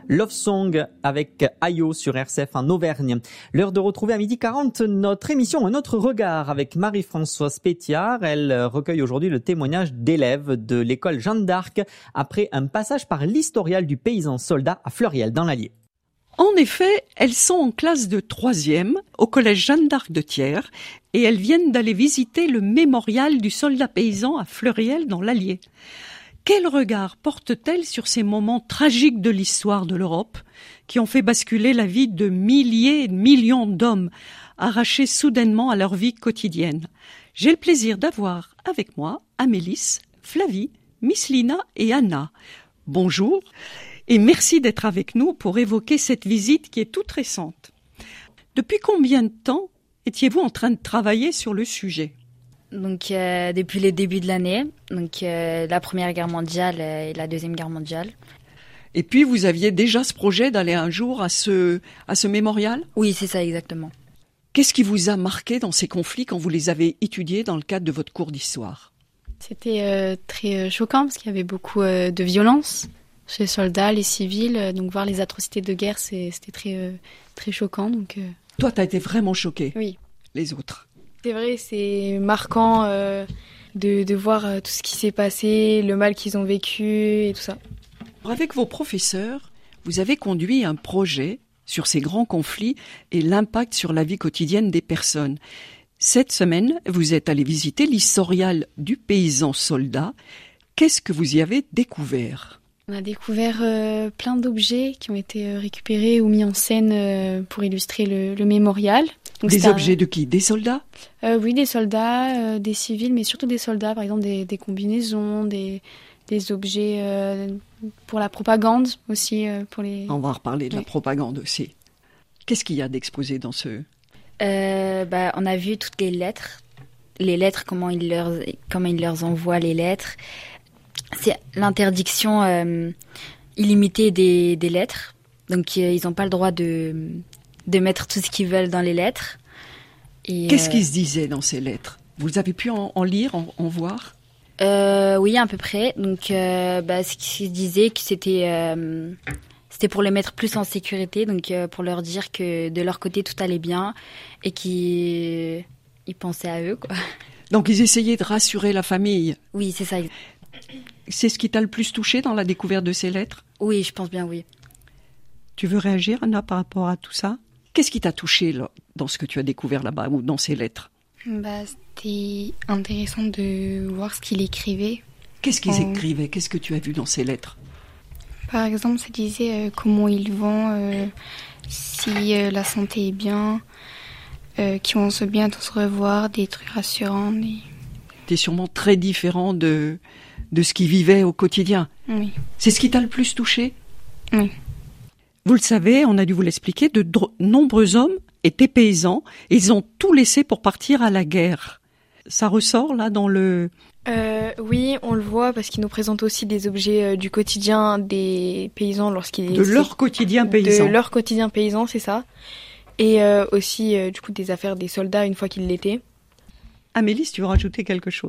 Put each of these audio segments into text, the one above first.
Love Song avec Ayo sur RCF en Auvergne. L'heure de retrouver à 12h40 notre émission Un autre regard avec Marie-Françoise Pétiard. Elle recueille aujourd'hui le témoignage d'élèves de l'école Jeanne d'Arc après un passage par l'historial du paysan soldat à Fleuriel dans l'Allier. En effet, elles sont en classe de 3e au collège Jeanne d'Arc de Thiers et elles viennent d'aller visiter le mémorial du soldat paysan à Fleuriel dans l'Allier. Quel regard porte-t-elle sur ces moments tragiques de l'histoire de l'Europe qui ont fait basculer la vie de milliers et de millions d'hommes arrachés soudainement à leur vie quotidienne? J'ai le plaisir d'avoir avec moi Amélis, Flavie, Miss Lina et Anna. Bonjour et merci d'être avec nous pour évoquer cette visite qui est toute récente. Depuis combien de temps étiez-vous en train de travailler sur le sujet ? Donc depuis le début de l'année, donc la Première Guerre mondiale et la Deuxième Guerre mondiale. Et puis vous aviez déjà ce projet d'aller un jour à ce mémorial ? Oui, c'est ça exactement. Qu'est-ce qui vous a marqué dans ces conflits quand vous les avez étudiés dans le cadre de votre cours d'histoire ? C'était très choquant parce qu'il y avait beaucoup de violence chez les soldats, les civils. Donc voir les atrocités de guerre, c'était très choquant. Donc, Toi, t'as été vraiment choquée ? Oui. Les autres ? C'est vrai, c'est marquant de voir tout ce qui s'est passé, le mal qu'ils ont vécu et tout ça. Avec vos professeurs, vous avez conduit un projet sur ces grands conflits et l'impact sur la vie quotidienne des personnes. Cette semaine, vous êtes allé visiter l'historial du paysan soldat. Qu'est-ce que vous y avez découvert ? On a découvert plein d'objets qui ont été récupérés ou mis en scène pour illustrer le mémorial. Donc, des objets de qui ? Des soldats ? Oui, des soldats, des civils, mais surtout des soldats, par exemple des combinaisons, des objets pour la propagande aussi. On va en reparler de la propagande aussi. Qu'est-ce qu'il y a d'exposé dans ce... On a vu toutes les lettres, comment ils leur envoient les lettres. C'est l'interdiction illimitée des lettres. Donc, ils n'ont pas le droit de mettre tout ce qu'ils veulent dans les lettres. Et, qu'est-ce qui se disait dans ces lettres ? Vous avez pu en lire, en voir ? Oui, à peu près. Donc, ce qui se disait, que c'était pour les mettre plus en sécurité. Donc, pour leur dire que de leur côté, tout allait bien et qu'ils pensaient à eux, quoi. Donc, ils essayaient de rassurer la famille ? Oui, c'est ça. C'est ce qui t'a le plus touché dans la découverte de ces lettres ? Oui, je pense bien, oui. Tu veux réagir, Anna, par rapport à tout ça ? Qu'est-ce qui t'a touché là, dans ce que tu as découvert là-bas ou dans ces lettres ? C'était intéressant de voir ce qu'il écrivait. Qu'est-ce qu'ils écrivaient ? Qu'est-ce que tu as vu dans ces lettres ? Par exemple, ça disait comment ils vont, si la santé est bien, qu'ils vont bientôt se revoir, des trucs rassurants. T'es sûrement très différent de ce qu'ils vivaient au quotidien. Oui. C'est ce qui t'a le plus touché ? Oui. Vous le savez, on a dû vous l'expliquer, de nombreux hommes étaient paysans et ils ont tout laissé pour partir à la guerre. Ça ressort là dans le... Oui, on le voit parce qu'ils nous présentent aussi des objets du quotidien des paysans lorsqu'ils... De leur quotidien paysan. De leur quotidien paysan, c'est ça. Et aussi, du coup, des affaires des soldats une fois qu'ils l'étaient. Amélis, tu veux rajouter quelque chose ?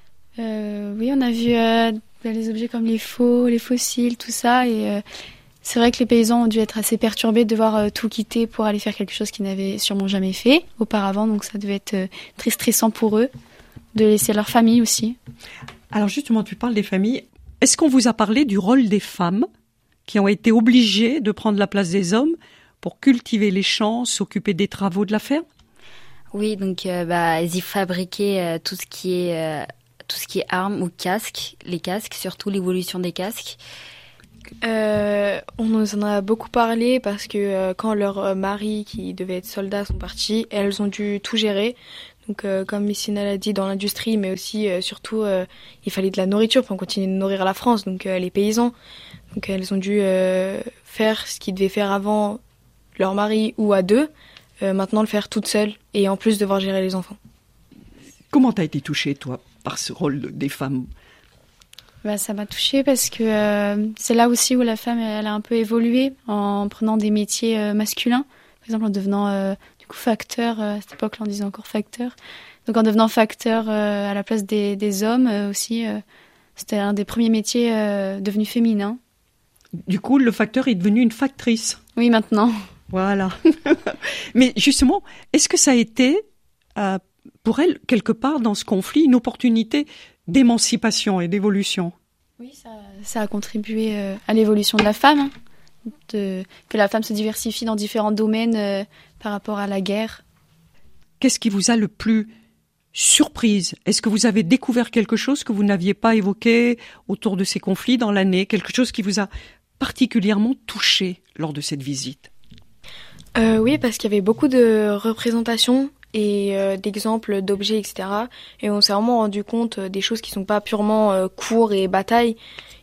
Oui, on a vu les objets comme les fossiles, tout ça. Et c'est vrai que les paysans ont dû être assez perturbés de devoir tout quitter pour aller faire quelque chose qu'ils n'avaient sûrement jamais fait auparavant. Donc ça devait être très stressant pour eux, de laisser leur famille aussi. Alors justement, tu parles des familles. Est-ce qu'on vous a parlé du rôle des femmes qui ont été obligées de prendre la place des hommes pour cultiver les champs, s'occuper des travaux de la ferme ? Oui, donc ils y fabriquaient tout ce qui est armes ou casques, les casques, surtout l'évolution des casques. On nous en a beaucoup parlé parce que quand leurs maris qui devaient être soldats sont partis, elles ont dû tout gérer. Donc comme Messina l'a dit, dans l'industrie, mais aussi surtout il fallait de la nourriture pour continuer de nourrir la France, donc les paysans. Donc elles ont dû faire ce qu'ils devaient faire avant leur mari ou à deux, maintenant le faire toutes seules et en plus devoir gérer les enfants. Comment t'as été touchée, toi, par ce rôle des femmes ? Ça m'a touchée parce que c'est là aussi où la femme elle a un peu évolué en prenant des métiers masculins. Par exemple en devenant du coup facteur, à cette époque-là on disait encore facteur. Donc en devenant facteur à la place des hommes aussi, c'était un des premiers métiers devenus féminins. Du coup, le facteur est devenu une factrice. Oui, maintenant. Voilà. Mais justement, est-ce que ça a été, pour elle, quelque part dans ce conflit, une opportunité d'émancipation et d'évolution? Oui, ça a contribué à l'évolution de la femme, hein, que la femme se diversifie dans différents domaines par rapport à la guerre. Qu'est-ce qui vous a le plus surprise? Est-ce que vous avez découvert quelque chose que vous n'aviez pas évoqué autour de ces conflits dans l'année? Quelque chose qui vous a particulièrement touché lors de cette visite? Oui, parce qu'il y avait beaucoup de représentations et d'exemples d'objets, etc. Et on s'est vraiment rendu compte des choses qui sont pas purement cours et bataille,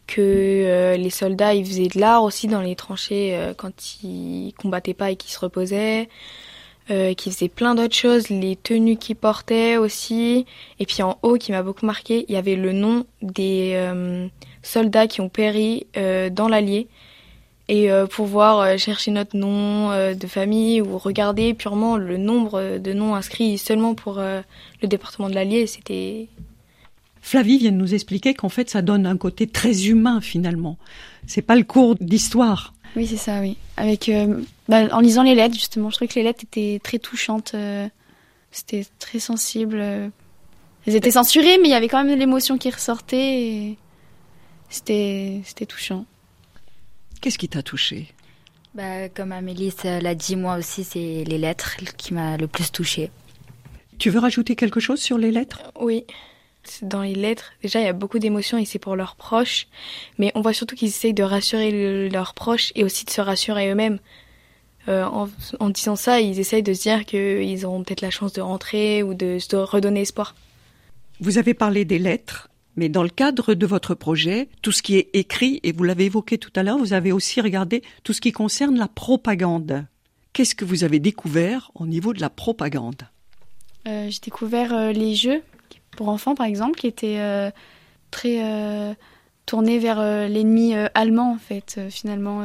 que les soldats ils faisaient de l'art aussi dans les tranchées quand ils combattaient pas et qu'ils se reposaient, qu'ils faisaient plein d'autres choses, les tenues qu'ils portaient aussi. Et puis en haut, qui m'a beaucoup marqué, il y avait le nom des soldats qui ont péri dans l'Allier. Et pouvoir chercher notre nom de famille ou regarder purement le nombre de noms inscrits seulement pour le département de l'Allier, c'était... Flavie vient de nous expliquer qu'en fait, ça donne un côté très humain, finalement. C'est pas le cours d'histoire. Oui, c'est ça, oui. Avec, en lisant les lettres, justement, je trouvais que les lettres étaient très touchantes. C'était très sensible. Elles étaient censurées, mais il y avait quand même de l'émotion qui ressortait. Et c'était touchant. Qu'est-ce qui t'a touché? Comme Amélie l'a dit, moi aussi, c'est les lettres qui m'a le plus touchée. Tu veux rajouter quelque chose sur les lettres? Oui. Dans les lettres, déjà, il y a beaucoup d'émotions et c'est pour leurs proches. Mais on voit surtout qu'ils essayent de rassurer leurs proches et aussi de se rassurer eux-mêmes. En disant ça, ils essayent de se dire qu'ils auront peut-être la chance de rentrer ou de se redonner espoir. Vous avez parlé des lettres, mais dans le cadre de votre projet, tout ce qui est écrit, et vous l'avez évoqué tout à l'heure, vous avez aussi regardé tout ce qui concerne la propagande. Qu'est-ce que vous avez découvert au niveau de la propagande? J'ai découvert les jeux pour enfants, par exemple, qui étaient très tournés vers l'ennemi allemand, en fait, finalement.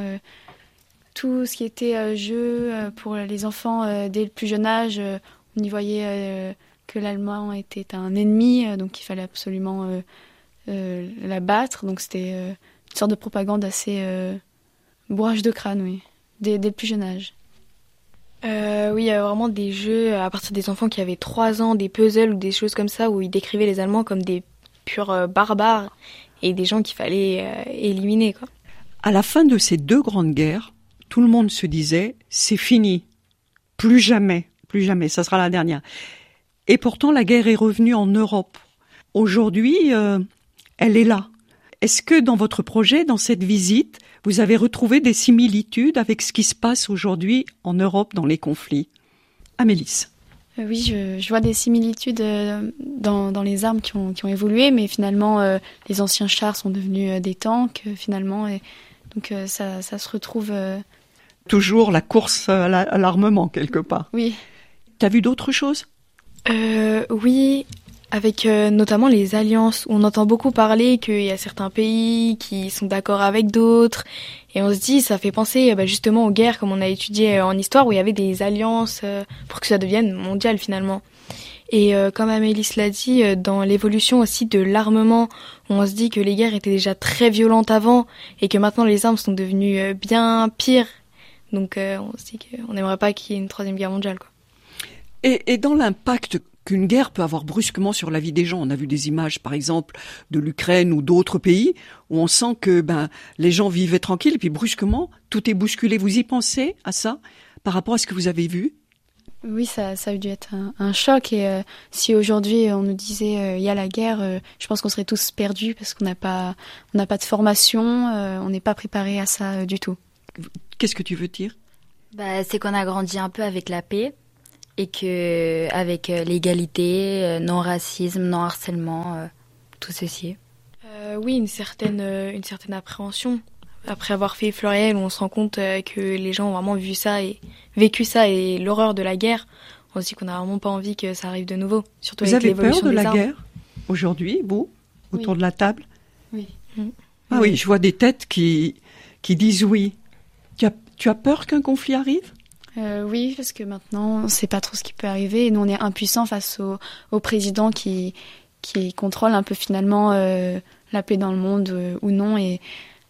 Tout ce qui était jeu pour les enfants dès le plus jeune âge, on y voyait que l'allemand était un ennemi, donc il fallait absolument l'abattre. Donc c'était une sorte de propagande assez bourrage de crâne, oui, dès le plus jeune âge. Oui, il y a vraiment des jeux à partir des enfants qui avaient 3 ans, des puzzles ou des choses comme ça, où ils décrivaient les Allemands comme des purs barbares et des gens qu'il fallait éliminer, quoi. À la fin de ces 2 grandes guerres, tout le monde se disait « c'est fini, plus jamais, ça sera la dernière ». Et pourtant, la guerre est revenue en Europe. Aujourd'hui, elle est là. Est-ce que dans votre projet, dans cette visite, vous avez retrouvé des similitudes avec ce qui se passe aujourd'hui en Europe dans les conflits? Amélis. Oui, je vois des similitudes dans les armes qui ont évolué, mais finalement, les anciens chars sont devenus des tanks, finalement, et donc ça se retrouve... Toujours la course à l'armement, quelque part. Oui. T'as vu d'autres choses? Oui, avec notamment les alliances, où on entend beaucoup parler qu'il y a certains pays qui sont d'accord avec d'autres, et on se dit, ça fait penser justement aux guerres comme on a étudié en histoire, où il y avait des alliances pour que ça devienne mondial finalement. Et comme Amélis l'a dit, dans l'évolution aussi de l'armement, on se dit que les guerres étaient déjà très violentes avant, et que maintenant les armes sont devenues bien pires. Donc on se dit qu'on n'aimerait pas qu'il y ait une 3e guerre mondiale, quoi. Et dans l'impact qu'une guerre peut avoir brusquement sur la vie des gens, on a vu des images par exemple de l'Ukraine ou d'autres pays où on sent que les gens vivaient tranquilles et puis brusquement tout est bousculé. Vous y pensez à ça par rapport à ce que vous avez vu? Oui, ça a dû être un choc et si aujourd'hui on nous disait il y a la guerre, je pense qu'on serait tous perdus parce qu'on n'a pas de formation, on n'est pas préparé à ça du tout. Qu'est-ce que tu veux dire? C'est qu'on a grandi un peu avec la paix. Et que avec l'égalité, non-racisme, non-harcèlement, tout ceci. Oui, une certaine appréhension. Après avoir fait Fleuriel, où on se rend compte que les gens ont vraiment vu ça et vécu ça et l'horreur de la guerre, on se dit qu'on n'a vraiment pas envie que ça arrive de nouveau. Surtout vous avec avez peur de la armes. guerre aujourd'hui, vous, autour de la table? Oui. Ah oui, je vois des têtes qui disent oui. Tu as peur qu'un conflit arrive? Oui, parce que maintenant, on ne sait pas trop ce qui peut arriver. Et nous, on est impuissants face au président qui contrôle un peu finalement la paix dans le monde ou non. Et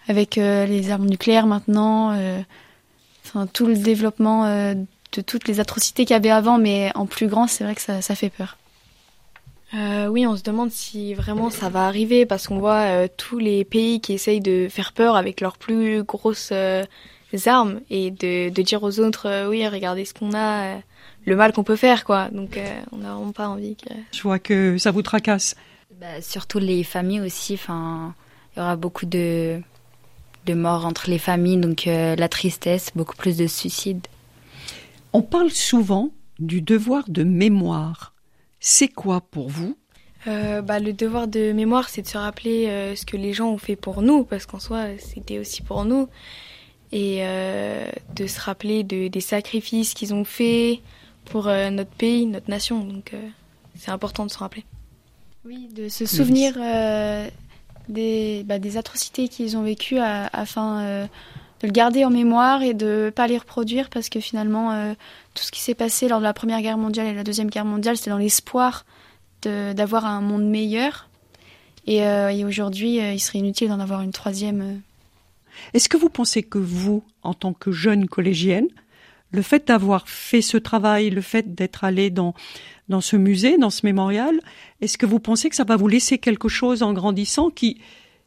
avec les armes nucléaires maintenant, tout le développement de toutes les atrocités qu'il y avait avant, mais en plus grand, c'est vrai que ça fait peur. Oui, on se demande si vraiment ça va arriver parce qu'on voit tous les pays qui essayent de faire peur avec leurs plus grosses armes et de dire aux autres oui, regardez ce qu'on a, le mal qu'on peut faire, quoi. Donc on n'a vraiment pas envie que... Je vois que ça vous tracasse. Surtout les familles aussi, il y aura beaucoup de morts entre les familles, donc la tristesse, beaucoup plus de suicides. On parle souvent du devoir de mémoire. C'est quoi pour vous ? Le devoir de mémoire, c'est de se rappeler ce que les gens ont fait pour nous, parce qu'en soi, c'était aussi pour nous. Et de se rappeler des sacrifices qu'ils ont faits pour notre pays, notre nation. Donc c'est important de se rappeler. Oui, de se souvenir des atrocités qu'ils ont vécues afin de le garder en mémoire et de ne pas les reproduire, parce que finalement, tout ce qui s'est passé lors de la Première Guerre mondiale et la Deuxième Guerre mondiale, c'était dans l'espoir d'avoir un monde meilleur. Et aujourd'hui, il serait inutile d'en avoir une troisième. Est-ce que vous pensez que vous, en tant que jeune collégienne, le fait d'avoir fait ce travail, le fait d'être allée dans ce musée, dans ce mémorial, est-ce que vous pensez que ça va vous laisser quelque chose en grandissant qui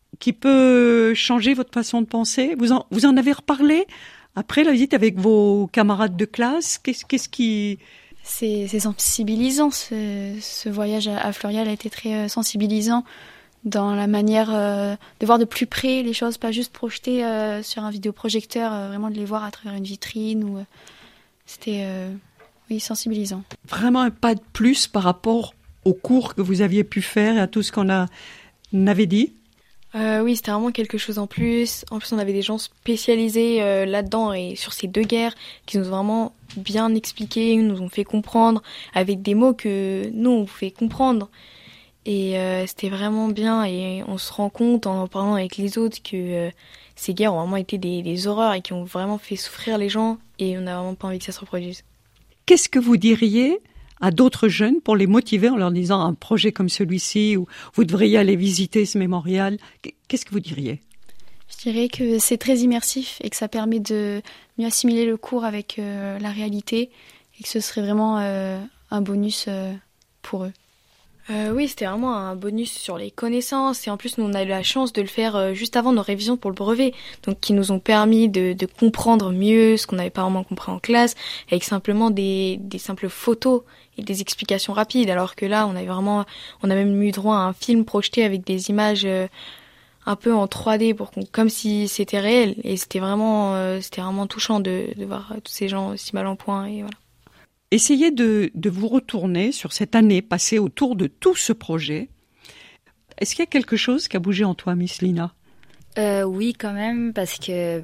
peut changer votre façon de penser ? Vous en avez reparlé après la visite avec vos camarades de classe ? Qu'est-ce qui... C'est sensibilisant, ce voyage à Fleurial a été très sensibilisant dans la manière de voir de plus près les choses, pas juste projetées sur un vidéoprojecteur, vraiment de les voir à travers une vitrine. C'était sensibilisant. Vraiment un pas de plus par rapport aux cours que vous aviez pu faire et à tout ce qu'on avait dit ? Oui, c'était vraiment quelque chose en plus. En plus, on avait des gens spécialisés là-dedans et sur ces deux guerres qui nous ont vraiment bien expliqué, nous ont fait comprendre avec des mots que nous, on pouvait comprendre. Et c'était vraiment bien, et on se rend compte en parlant avec les autres que ces guerres ont vraiment été des horreurs et qui ont vraiment fait souffrir les gens, et on n'a vraiment pas envie que ça se reproduise. Qu'est-ce que vous diriez à d'autres jeunes pour les motiver en leur disant un projet comme celui-ci, ou vous devriez aller visiter ce mémorial ? Qu'est-ce que vous diriez ? Je dirais que c'est très immersif et que ça permet de mieux assimiler le cours avec la réalité, et que ce serait vraiment un bonus pour eux. Oui, c'était vraiment un bonus sur les connaissances, et en plus nous on a eu la chance de le faire juste avant nos révisions pour le brevet, donc qui nous ont permis de comprendre mieux ce qu'on n'avait pas vraiment compris en classe, avec simplement des simples photos et des explications rapides, alors que là on a même eu droit à un film projeté avec des images un peu en 3D comme si c'était réel, et c'était vraiment touchant de voir tous ces gens aussi mal en point, et voilà. Essayez de vous retourner sur cette année passée autour de tout ce projet. Est-ce qu'il y a quelque chose qui a bougé en toi, Miss Lina ? Oui, quand même, parce que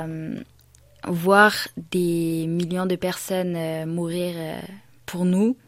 voir des millions de personnes mourir pour nous,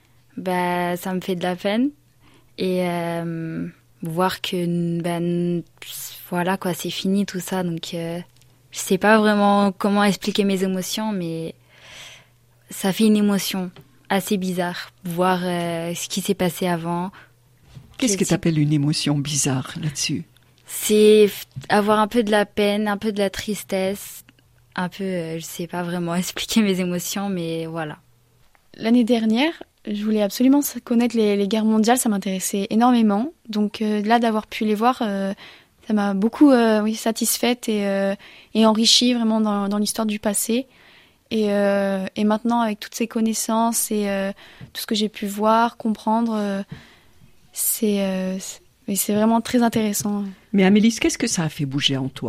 ça me fait de la peine. Et voir que voilà quoi, c'est fini tout ça. Donc je sais pas vraiment comment expliquer mes émotions, mais ça fait une émotion assez bizarre, voir ce qui s'est passé avant. Qu'est-ce que tu appelles une émotion bizarre là-dessus ? C'est avoir un peu de la peine, un peu de la tristesse, un peu, je sais pas vraiment expliquer mes émotions, mais voilà. L'année dernière, je voulais absolument connaître les guerres mondiales, ça m'intéressait énormément. Donc là, d'avoir pu les voir, ça m'a beaucoup satisfaite et enrichie vraiment dans l'histoire du passé. Et maintenant, avec toutes ces connaissances et tout ce que j'ai pu voir, comprendre, c'est vraiment très intéressant. Mais Amélis, qu'est-ce que ça a fait bouger en toi ?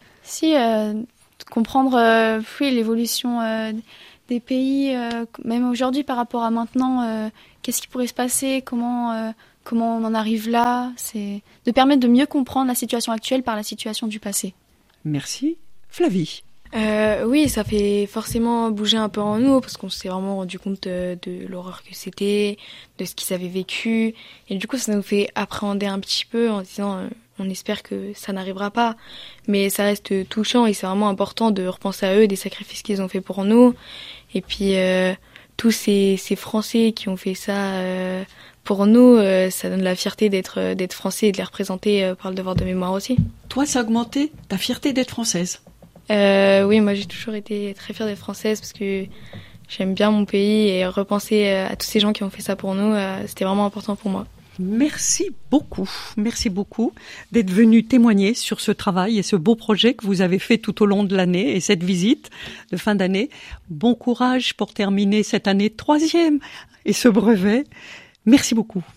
Comprendre l'évolution des pays, même aujourd'hui par rapport à maintenant, qu'est-ce qui pourrait se passer, comment on en arrive là, c'est de permettre de mieux comprendre la situation actuelle par la situation du passé. Merci. Flavie ? Oui, ça fait forcément bouger un peu en nous, parce qu'on s'est vraiment rendu compte de l'horreur que c'était, de ce qu'ils avaient vécu, et du coup ça nous fait appréhender un petit peu en disant on espère que ça n'arrivera pas, mais ça reste touchant et c'est vraiment important de repenser à eux, des sacrifices qu'ils ont fait pour nous, et puis tous ces Français qui ont fait ça pour nous, ça donne la fierté d'être français et de les représenter par le devoir de mémoire aussi. Toi, ça a augmenté ta fierté d'être française? Oui, moi j'ai toujours été très fière d'être française parce que j'aime bien mon pays et repenser à tous ces gens qui ont fait ça pour nous, c'était vraiment important pour moi. Merci beaucoup d'être venu témoigner sur ce travail et ce beau projet que vous avez fait tout au long de l'année et cette visite de fin d'année. Bon courage pour terminer cette année 3e et ce brevet. Merci beaucoup.